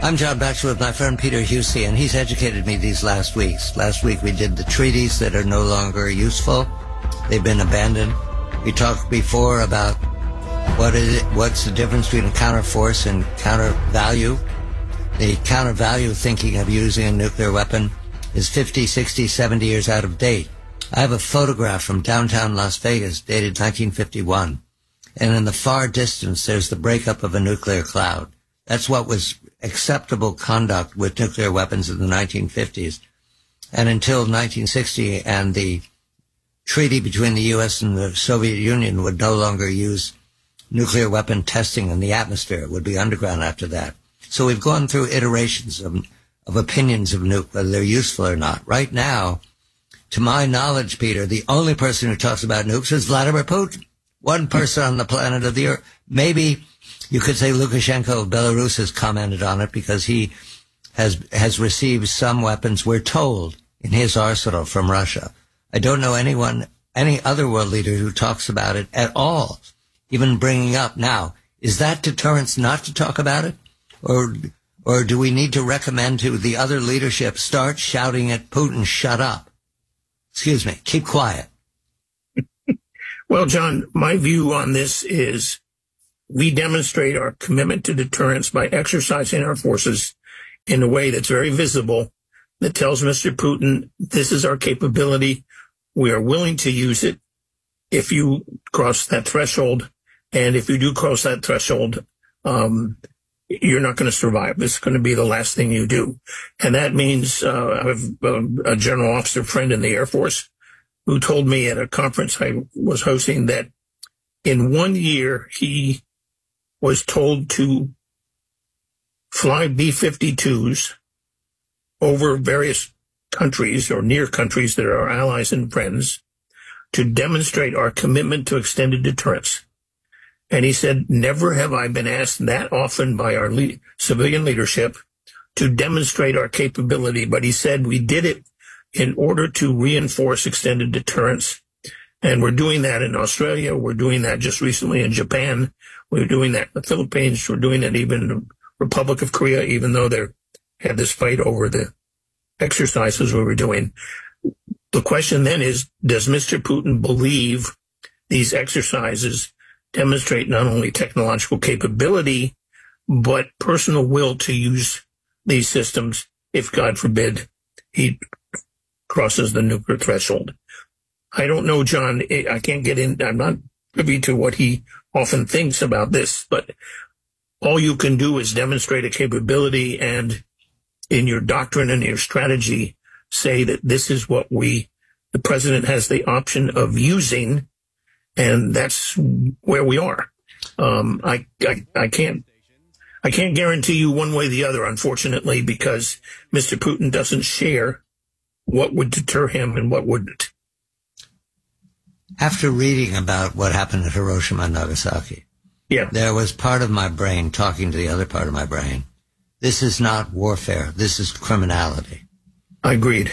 I'm John Batchelor with my friend Peter Husey, and he's educated me these last weeks. Last week we did the treaties that are no longer useful. They've been abandoned. We talked before about what's the difference between a counterforce and counter-value. The counter-value thinking of using a nuclear weapon is 50, 60, 70 years out of date. I have a photograph from downtown Las Vegas dated 1951, and in the far distance there's the breakup of a nuclear cloud. That's what was acceptable conduct with nuclear weapons in the 1950s. And until 1960 and the treaty between the U.S. and the Soviet Union would no longer use nuclear weapon testing in the atmosphere. It would be underground after that. So we've gone through iterations of opinions of nuke, whether they're useful or not. Right now, to my knowledge, Peter, the only person who talks about nukes is Vladimir Putin. One person on the planet of the Earth. Maybe you could say Lukashenko of Belarus has commented on it because he has received some weapons, we're told, in his arsenal from Russia. I don't know any other world leader who talks about it at all, even bringing up. Now, is that deterrence not to talk about it? Or do we need to recommend to the other leadership, start shouting at Putin, shut up? Excuse me, keep quiet. Well, John, my view on this is we demonstrate our commitment to deterrence by exercising our forces in a way that's very visible, that tells Mr. Putin, this is our capability. We are willing to use it if you cross that threshold. And if you do cross that threshold, you're not going to survive. This is going to be the last thing you do. And that means I have a general officer friend in the Air Force who told me at a conference I was hosting that in 1 year he was told to fly B-52s over various countries or near countries that are our allies and friends to demonstrate our commitment to extended deterrence. And he said, never have I been asked that often by our civilian leadership to demonstrate our capability. But he said we did it in order to reinforce extended deterrence. And we're doing that in Australia. We're doing that just recently in Japan. We're doing that in the Philippines. We're doing it even in the Republic of Korea, even though they had this fight over the exercises we were doing. The question then is, does Mr. Putin believe these exercises demonstrate not only technological capability, but personal will to use these systems if, God forbid, he crosses the nuclear threshold? I don't know, John. I can't get in. I'm not privy to what he often thinks about this, but all you can do is demonstrate a capability and in your doctrine and your strategy say that this is what the president has the option of using, and that's where we are. I can't guarantee you one way or the other, unfortunately, because Mr. Putin doesn't share what would deter him and what wouldn't. After reading about what happened at Hiroshima and Nagasaki, there was part of my brain talking to the other part of my brain. This is not warfare. This is criminality. I agreed.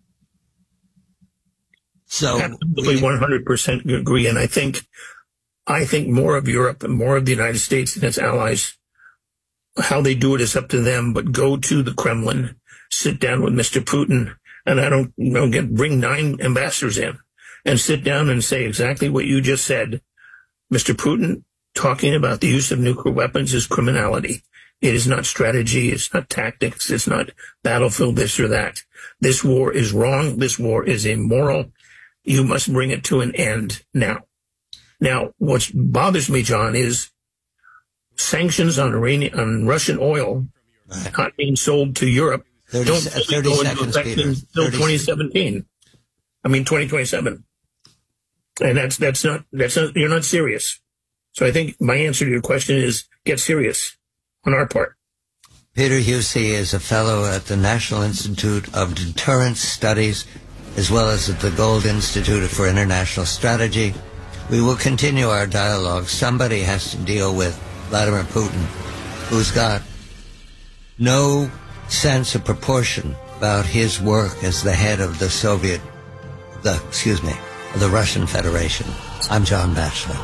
So absolutely 100% agree. And I think more of Europe and more of the United States and its allies, how they do it is up to them, but go to the Kremlin, sit down with Mr. Putin, and bring 9 ambassadors in and sit down and say exactly what you just said. Mr. Putin, talking about the use of nuclear weapons is criminality. It is not strategy. It's not tactics. It's not battlefield this or that. This war is wrong. This war is immoral. You must bring it to an end now. Now, what bothers me, John, is sanctions on Russian oil not being sold to Europe don't really go into effect until 2017. 2027. And that's not, you're not serious. So I think my answer to your question is get serious on our part. Peter Husey is a fellow at the National Institute of Deterrence Studies, as well as at the Gold Institute for International Strategy. We will continue our dialogue. Somebody has to deal with Vladimir Putin, who's got no sense of proportion about his work as the head of the Russian Federation. I'm John Batchelor.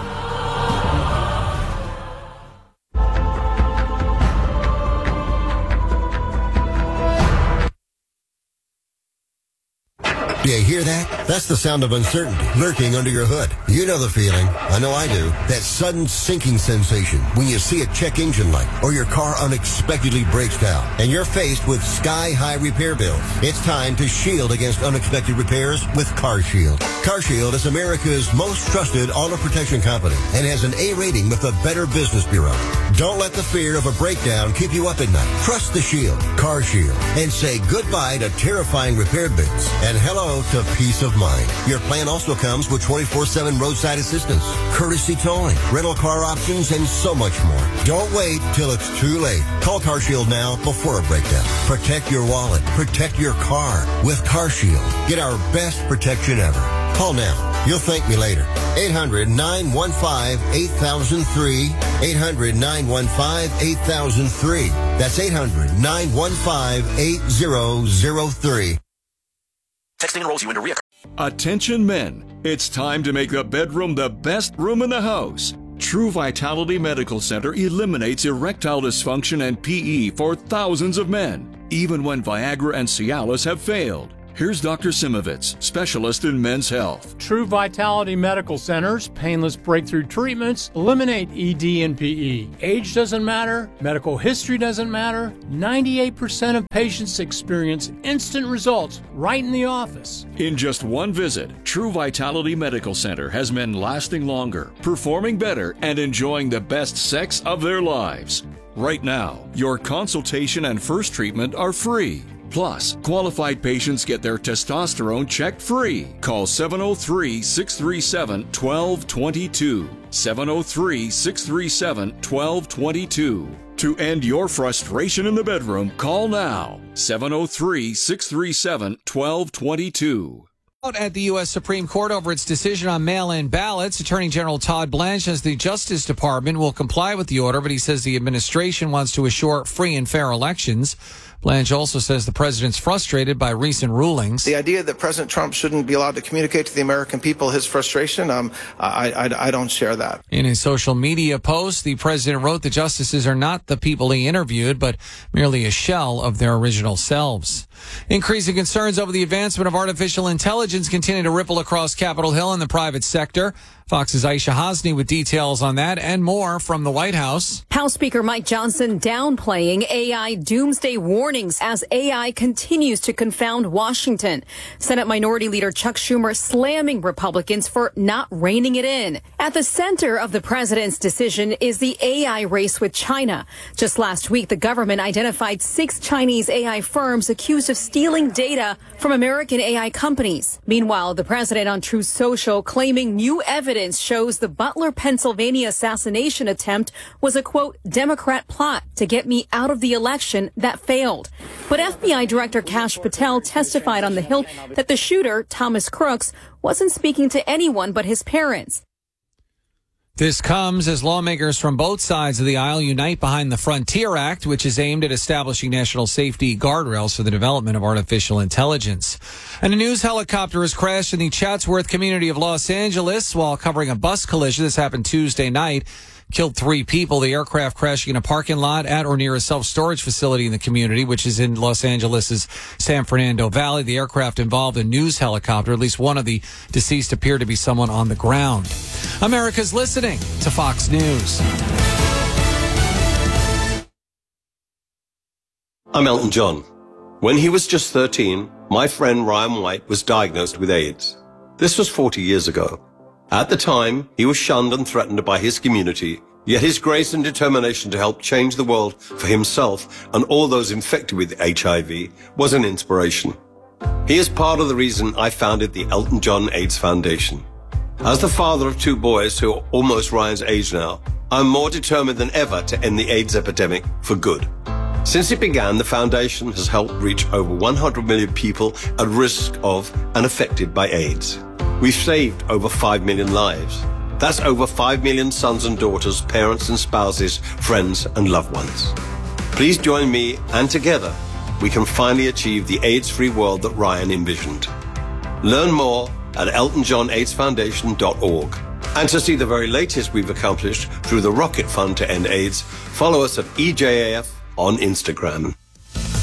You hear that? That's the sound of uncertainty lurking under your hood. You know the feeling. I know I do. That sudden sinking sensation when you see a check engine light or your car unexpectedly breaks down and you're faced with sky-high repair bills. It's time to shield against unexpected repairs with CarShield. CarShield is America's most trusted auto protection company and has an A rating with the Better Business Bureau. Don't let the fear of a breakdown keep you up at night. Trust the Shield, CarShield, and say goodbye to terrifying repair bills and hello to peace of mind. Your plan also comes with 24/7 roadside assistance, courtesy towing, rental car options, and so much more. Don't wait till it's too late. Call CarShield now before a breakdown. Protect your wallet. Protect your car with CarShield. Get our best protection ever. Call now. You'll thank me later. 800-915-8003. 800-915-8003. That's 800-915-8003. Texting enrolls you into reoccurring. Attention men, it's time to make the bedroom the best room in the house. True Vitality Medical Center eliminates erectile dysfunction and PE for thousands of men, even when Viagra and Cialis have failed. Here's Dr. Simovitz, specialist in men's health. True Vitality Medical Center's painless breakthrough treatments eliminate ED and PE. Age doesn't matter. Medical history doesn't matter. 98% of patients experience instant results right in the office. In just one visit, True Vitality Medical Center has men lasting longer, performing better, and enjoying the best sex of their lives. Right now, your consultation and first treatment are free. Plus, qualified patients get their testosterone checked free. Call 703-637-1222. 703-637-1222. To end your frustration in the bedroom, call now. 703-637-1222. Out at the U.S. Supreme Court over its decision on mail-in ballots, Attorney General Todd Blanche says the Justice Department will comply with the order, but he says the administration wants to assure free and fair elections. Blanche also says the president's frustrated by recent rulings. The idea that President Trump shouldn't be allowed to communicate to the American people his frustration, I don't share that. In his social media post, the president wrote the justices are not the people he interviewed, but merely a shell of their original selves. Increasing concerns over the advancement of artificial intelligence continue to ripple across Capitol Hill and the private sector. Fox's Aisha Hasni with details on that and more from the White House. House Speaker Mike Johnson downplaying AI doomsday warnings as AI continues to confound Washington. Senate Minority Leader Chuck Schumer slamming Republicans for not reining it in. At the center of the president's decision is the AI race with China. Just last week, the government identified 6 Chinese AI firms accused of stealing data from American AI companies. Meanwhile, the president on Truth Social claiming new evidence shows the Butler, Pennsylvania assassination attempt was a, quote, Democrat plot to get me out of the election that failed. But FBI Director Kash Patel testified on the Hill that the shooter, Thomas Crooks, wasn't speaking to anyone but his parents. This comes as lawmakers from both sides of the aisle unite behind the Frontier Act, which is aimed at establishing national safety guardrails for the development of artificial intelligence. And a news helicopter has crashed in the Chatsworth community of Los Angeles while covering a bus collision. This happened Tuesday night. Killed 3 people. The aircraft crashing in a parking lot at or near a self-storage facility in the community, which is in Los Angeles' San Fernando Valley. The aircraft involved a news helicopter. At least one of the deceased appeared to be someone on the ground. America's listening to Fox News. I'm Elton John. When he was just 13, my friend Ryan White was diagnosed with AIDS. This was 40 years ago. At the time, he was shunned and threatened by his community, yet his grace and determination to help change the world for himself and all those infected with HIV was an inspiration. He is part of the reason I founded the Elton John AIDS Foundation. As the father of 2 boys who are almost Ryan's age now, I'm more determined than ever to end the AIDS epidemic for good. Since it began, the foundation has helped reach over 100 million people at risk of and affected by AIDS. We've saved over 5 million lives. That's over 5 million sons and daughters, parents and spouses, friends and loved ones. Please join me, and together we can finally achieve the AIDS-free world that Ryan envisioned. Learn more at eltonjohnaidsfoundation.org. And to see the very latest we've accomplished through the Rocket Fund to End AIDS, follow us at EJAF on Instagram.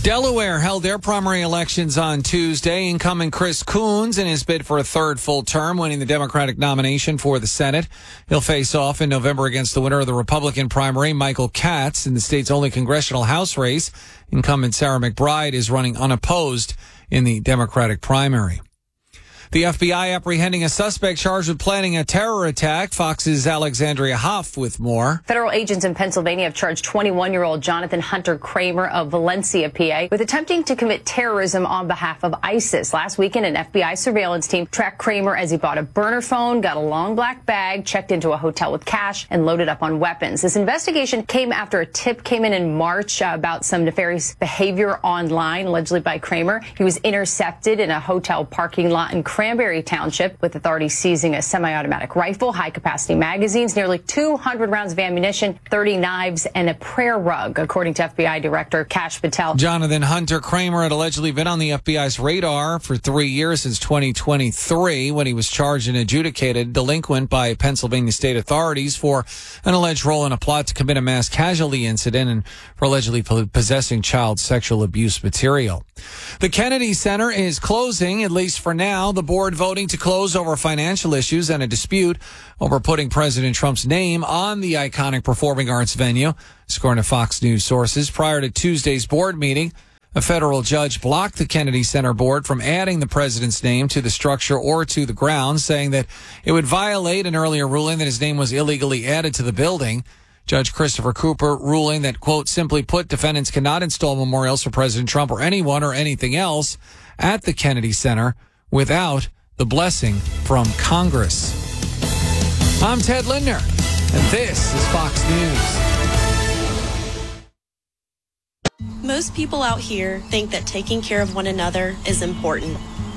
Delaware held their primary elections on Tuesday. Incumbent Chris Coons in his bid for a third full term, winning the Democratic nomination for the Senate. He'll face off in November against the winner of the Republican primary, Michael Katz, in the state's only congressional House race. Incumbent Sarah McBride is running unopposed in the Democratic primary. The FBI apprehending a suspect charged with planning a terror attack. Fox's Alexandria Hoff with more. Federal agents in Pennsylvania have charged 21-year-old Jonathan Hunter Kramer of Valencia, PA, with attempting to commit terrorism on behalf of ISIS. Last weekend, an FBI surveillance team tracked Kramer as he bought a burner phone, got a long black bag, checked into a hotel with cash, and loaded up on weapons. This investigation came after a tip came in March about some nefarious behavior online, allegedly by Kramer. He was intercepted in a hotel parking lot in Cranberry Township, with authorities seizing a semi-automatic rifle, high-capacity magazines, nearly 200 rounds of ammunition, 30 knives, and a prayer rug, according to FBI Director Kash Patel. Jonathan Hunter Kramer had allegedly been on the FBI's radar for 3 years since 2023 when he was charged and adjudicated delinquent by Pennsylvania state authorities for an alleged role in a plot to commit a mass casualty incident and for allegedly possessing child sexual abuse material. The Kennedy Center is closing, at least for now. The board voting to close over financial issues and a dispute over putting President Trump's name on the iconic performing arts venue, according to Fox News sources. Prior to Tuesday's board meeting, a federal judge blocked the Kennedy Center board from adding the president's name to the structure or to the grounds, saying that it would violate an earlier ruling that his name was illegally added to the building. Judge Christopher Cooper ruling that, quote, simply put, defendants cannot install memorials for President Trump or anyone or anything else at the Kennedy Center without the blessing from Congress. I'm Ted Lindner, and this is Fox News. Most people out here think that taking care of one another is important.